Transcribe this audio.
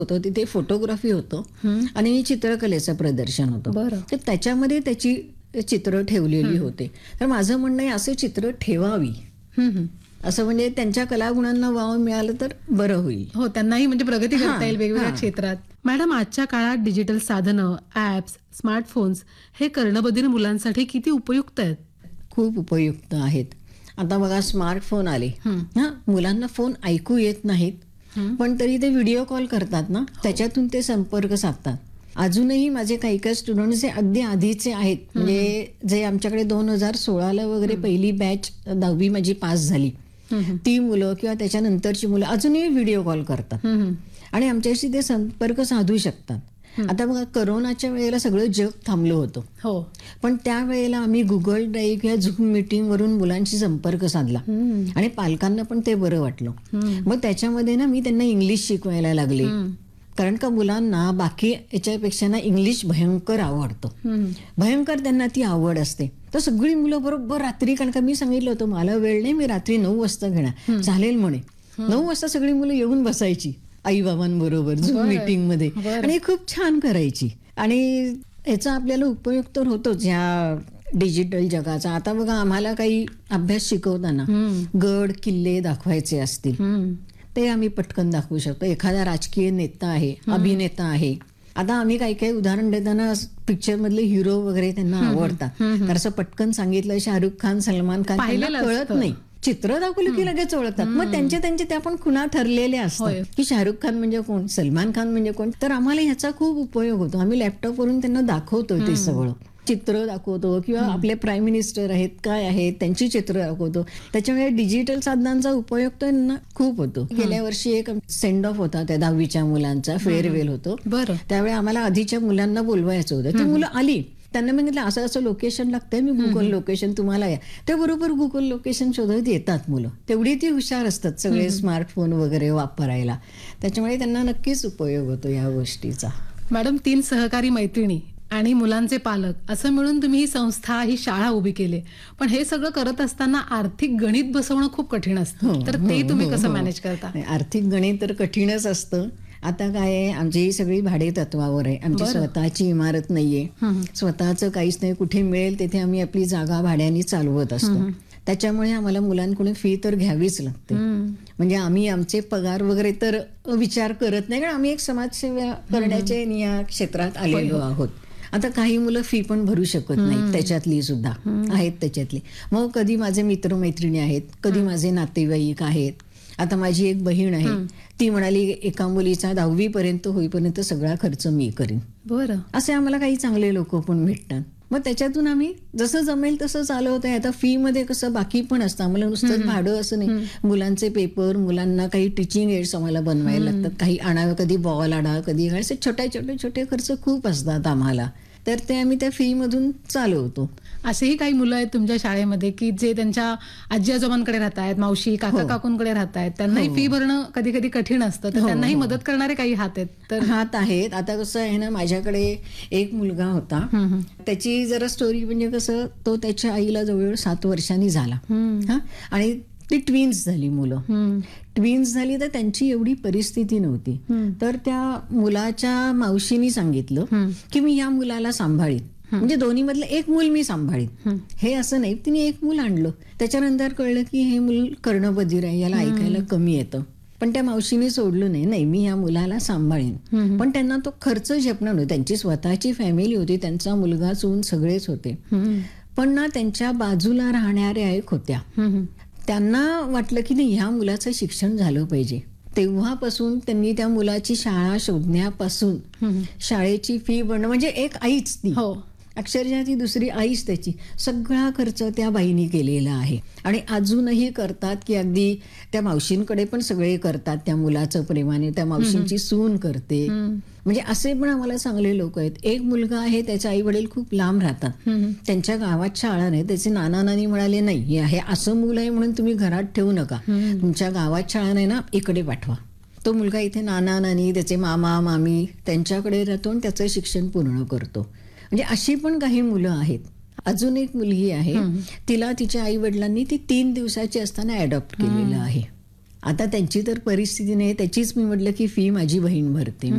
होतं तिथे फोटोग्राफी होतं आणि चित्रकलेचं प्रदर्शन होतं. तर त्याच्यामध्ये त्याची चित्र ठेवलेली होते. तर माझं म्हणणं आहे असं चित्र ठेवावी, असं म्हणजे त्यांच्या कलागुणांना वाव मिळालं तर बरं होईल. हो, त्यांनाही म्हणजे प्रगती करता येईल वेगवेगळ्या क्षेत्रात. मॅडम, आजच्या काळात डिजिटल साधनं, ऍप्स, स्मार्टफोन्स हे कर्णबधिर मुलांसाठी किती उपयुक्त आहेत? खूप उपयुक्त आहेत. आता बघा स्मार्टफोन आले, मुलांना फोन ऐकू येत नाहीत, पण तरी ते व्हिडिओ कॉल करतात ना, त्याच्यातून ते संपर्क साधतात. अजूनही माझे काही काही स्टुडंट्स अगदी आधीचे आहेत, म्हणजे जे आमच्याकडे 2016ला वगैरे पहिली बॅच 10वी माझी पास झाली, ती मुलं किंवा त्याच्यानंतरची मुलं अजूनही व्हिडिओ कॉल करतात आणि आमच्याशी ते संपर्क साधू शकतात. आता बघा कोरोनाच्या वेळेला सगळं जग थांबलं होतं, हो, पण त्यावेळेला आम्ही गुगल ड्राईव्ह किंवा झूम मीटिंग वरून मुलांशी संपर्क साधला आणि पालकांना पण ते बरं वाटलं. मग त्याच्यामध्ये ना मी त्यांना इंग्लिश शिकवायला लागले, कारण का मुलांना बाकी याच्यापेक्षा ना इंग्लिश भयंकर आवडतं, भयंकर त्यांना ती आवड असते. तर सगळी मुलं बरोबर रात्री, कारण का मी सांगितलं होतं मला वेळ नाही, मी रात्री 9 वाजता घेणार, चालेल म्हणे. 9 वाजता सगळी मुलं येऊन बसायची आई बाबांबरोबर झूम मीटिंग मध्ये आणि खूप छान करायची. आणि याचा आपल्याला उपयोग तर होतोच ह्या डिजिटल जगाचा. आता बघा आम्हाला काही अभ्यास शिकवताना गड किल्ले दाखवायचे असतील, ते आम्ही पटकन दाखवू शकतो. एखादा राजकीय नेता आहे, अभिनेता आहे, आता आम्ही काही काही उदाहरण देताना पिक्चर मधले हिरो वगैरे त्यांना आवडतात, तर असं पटकन सांगितलं शाहरुख खान, सलमान खान, त्यांना कळत नाही, चित्र दाखवलं की लगेच ओळखतात. मग त्यांचे त्या पण खुणा ठरलेले असतात की शाहरुख खान म्हणजे कोण, सलमान खान म्हणजे कोण. तर आम्हाला ह्याचा खूप उपयोग होतो. आम्ही लॅपटॉपवरून त्यांना दाखवतो, ते सगळं चित्र दाखवतो किंवा आपले प्राईम मिनिस्टर आहेत काय आहेत त्यांची चित्र दाखवतो. त्याच्यामुळे डिजिटल साधनांचा उपयोग त्यांना खूप होतो. गेल्या वर्षी एक सेंड ऑफ होता त्या 10वीच्या मुलांचा, फेअरवेल होतो. त्यावेळी आम्हाला आधीच्या मुलांना बोलवायचं होतं. ती मुलं आली, त्यांना सांगितलं असं असं लोकेशन लागतंय, मी गुगल लोकेशन तुम्हाला या, ते बरोबर गुगल लोकेशन शोधत येतात मुलं. तेवढी ती हुशार असतात सगळे स्मार्टफोन वगैरे वापरायला. त्याच्यामुळे त्यांना नक्कीच उपयोग होतो या गोष्टीचा. मॅडम, 3 सहकारी मैत्रिणी आणि मुलांचे पालक असं मिळून तुम्ही ही संस्था, ही शाळा उभी केली, पण हे सगळं करत असताना आर्थिक गणित बसवणं खूप कठीण असतं, तर ते तुम्ही कसं मॅनेज करता? आर्थिक गणित तर कठीणच असतं. आता काय आहे, आमची ही सगळी भाडे तत्वावर आहे, आमची स्वतःची इमारत नाहीये, स्वतःचं काहीच नाही, कुठे मिळेल तिथे आम्ही आपली जागा भाड्याने चालवत असतो. त्याच्यामुळे आम्हाला मुलांकडून फी तर घ्यावीच लागते. म्हणजे आम्ही आमचे पगार वगैरे तर विचार करत नाही, कारण आम्ही एक समाजसेवा करण्याचे या क्षेत्रात आलेलो आहोत. आता काही मुलं फी पण भरू शकत नाहीत, त्याच्यातली सुद्धा आहेत त्याच्यातली. मग कधी माझे मित्रमैत्रिणी आहेत, कधी माझे नातेवाईक आहेत. आता माझी एक बहीण आहे, ती म्हणाली एका मुलीचा 10वी पर्यंत होईपर्यंत सगळा खर्च मी करीन. बरं, असे आम्हाला काही चांगले लोक पण भेटतात. मग त्याच्यातून आम्ही जसं जमेल तसं चालवत आहे. आता फी मध्ये कसं बाकी पण असतं, आम्हाला नुसतं भाडं असं नाही, मुलांचे पेपर, मुलांना काही टीचिंग एड्स आम्हाला बनवायला लागतात, काही आणावं, कधी बॉल आणा, कधी असे छोटे खर्च खूप असतात आम्हाला, तर ते आम्ही त्या फी मधून चालवतो. असेही काही मुलं आहेत तुमच्या शाळेमध्ये की जे त्यांच्या आजी आजोबांकडे राहत आहेत, मावशी काका काकूंकडे राहत आहेत, त्यांनाही फी भरणं कधी कधी कठीण असतं, तर त्यांनाही मदत करणारे काही हात आहेत? तर हात आहेत. आता कसं आहे ना, माझ्याकडे एक मुलगा होता, त्याची जरा स्टोरी म्हणजे कसं, तो त्याच्या आईला जवळजवळ 7 वर्षांनी झाला आणि ती ट्विन्स झाली, मुलं ट्विन्स झाली, तर त्यांची एवढी परिस्थिती नव्हती. तर त्या मुलाच्या मावशीनी सांगितलं की मी या मुलाला सांभाळीन, म्हणजे दोन्ही मधलं एक मूल मी सांभाळीन. हे असं नाही, तिने एक मूल आणलं. त्याच्यानंतर कळलं की हे मूल कर्णबधिर आहे, याला ऐकायला कमी येतं, पण त्या मावशीने सोडलं नाही, मी या मुलाला सांभाळीन. पण त्यांना तो खर्च झेपणार नव्हता. त्यांची स्वतःची फॅमिली होती, त्यांचा मुलगा सून सगळेच होते, पण ना त्यांच्या बाजूला राहणाऱ्या एक होत्या, त्यांना वाटलं की नाही ह्या मुलाचं शिक्षण झालं पाहिजे. तेव्हापासून त्यांनी त्या मुलाची शाळा शोधण्यापासून शाळेची फी भरणं, म्हणजे एक आईच ती, अक्षरशः ती दुसरी आईच त्याची, सगळा खर्च त्या बाईनी केलेला आहे. आणि अजूनही करतात की अगदी त्या मावशींकडे पण सगळे करतात त्या मुलाचं प्रेमाने, त्या मावशींची सून करते. म्हणजे असे पण आम्हाला चांगले लोक आहेत. एक मुलगा आहे, त्याचे आई वडील खूप लांब राहतात, त्यांच्या गावात शाळा नाही, त्याचे नाना नानी म्हणाले नाही हे असं मुलं आहे म्हणून तुम्ही घरात ठेवू नका, तुमच्या गावात शाळा नाही ना, इकडे पाठवा. तो मुलगा इथे नाना नानी, त्याचे मामा मामी त्यांच्याकडे राहतो आणि त्याचं शिक्षण पूर्ण करतो. म्हणजे अशी पण काही मुलं आहेत. अजून एक मुलगी आहे, तिला तिच्या आई वडिलांनी ती 3 दिवसाची असताना अडॉप्ट केलेलं आहे. आता त्यांची तर परिस्थिती नाही, त्याचीच मी म्हटलं की फी माझी बहीण भरते.